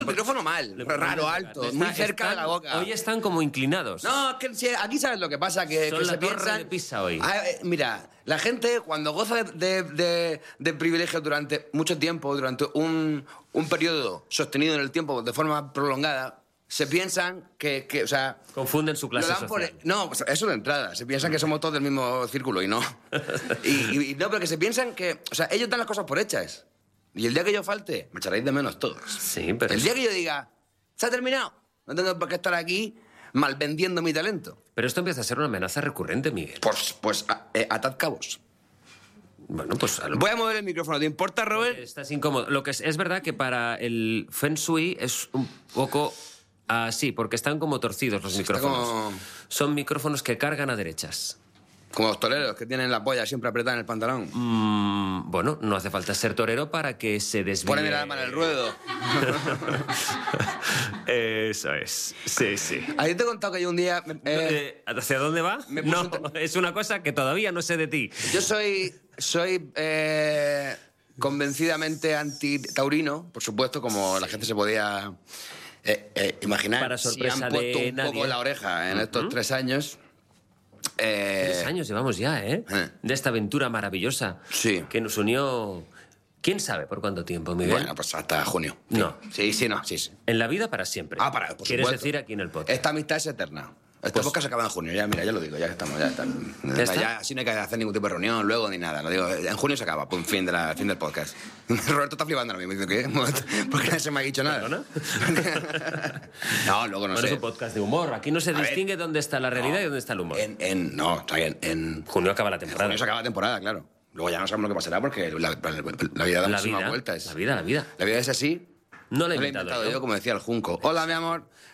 El micrófono mal, raro, alto, muy cerca de la boca. Hoy están como inclinados. No, es que aquí sabes lo que pasa, que Son la se torre piensan... de Pisa hoy. Mira, la gente cuando goza de privilegios durante mucho tiempo, durante un periodo sostenido en el tiempo de forma prolongada, se piensan o sea... Confunden su clase social. No, eso de entrada. Se piensan que somos todos del mismo círculo y no. y no, pero que se piensan que... O sea, ellos dan las cosas por hechas. Y el día que yo falte, me echaréis de menos todos. Sí, pero... El día que yo diga, se ha terminado, no tengo por qué estar aquí mal vendiendo mi talento. Pero esto empieza a ser una amenaza recurrente, Miguel. Pues atad cabos. Bueno, pues... Voy a mover el micrófono, ¿te importa, Robert? Estás incómodo. Lo que es verdad que para el Feng Shui es un poco... sí, porque están como torcidos los micrófonos. Son micrófonos que cargan a derechas. Como los toreros, que tienen la polla siempre apretada en el pantalón. Bueno, no hace falta ser torero para que se desvíe... Ponen la mano en el ruedo. Eso es. Sí, sí. ¿A ti te he contado que yo un día... ¿Hacia dónde va? No, es una cosa que todavía no sé de ti. Yo soy convencidamente anti-taurino, por supuesto, como la gente se podía imaginar. Para sorpresa si han puesto de un nadie. poco la oreja en estos 3 años... 3 años llevamos ya, ¿eh? De esta aventura maravillosa. Sí. Que nos unió... ¿Quién sabe por cuánto tiempo, Miguel? Bueno, pues hasta junio. No. Sí. Sí. En la vida para siempre. Por ¿Quieres supuesto. decir aquí en el podcast? Esta amistad es eterna. Este podcast se acaba en junio, ya, mira, ya lo digo, ya estamos, ya está. ¿Ya está? Ya, así no hay que hacer ningún tipo de reunión luego ni nada. Lo digo, en junio se acaba, fin del podcast. Roberto está flipando ahora mismo, diciendo, ¿qué? Porque nadie se me ha dicho nada. ¿Perdona? No, luego no Bueno, sé. es un podcast de humor. Aquí no se distingue dónde está la realidad y dónde está el humor. No, está bien, en Junio acaba la temporada. junio se acaba la temporada, claro. Luego ya no sabemos lo que pasará porque la vida da muchísimas vueltas. La vida. La vida es así. No la he No lo he inventado inventado yo, como decía el Junco. Hola, mi amor.